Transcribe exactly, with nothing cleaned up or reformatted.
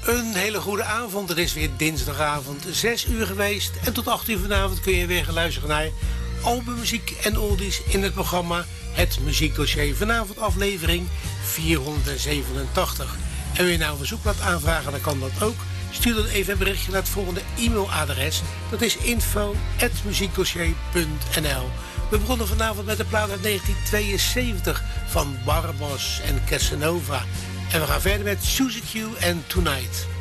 Een hele goede avond. Het is weer dinsdagavond zes uur geweest. En tot acht uur vanavond kun je weer gaan luisteren naar albummuziek en oldies in het programma Het Muziekdossier. Vanavond aflevering vierhonderdzevenentachtig. En wil je nou een verzoek laten aanvragen, dan kan dat ook. Stuur dan even een berichtje naar het volgende e-mailadres. Dat is info at muziekdossier punt n l. We begonnen vanavond met de plaat uit negentien tweeënzeventig van Barbados en Casanova. En we gaan verder met Suzy Q en Tonight.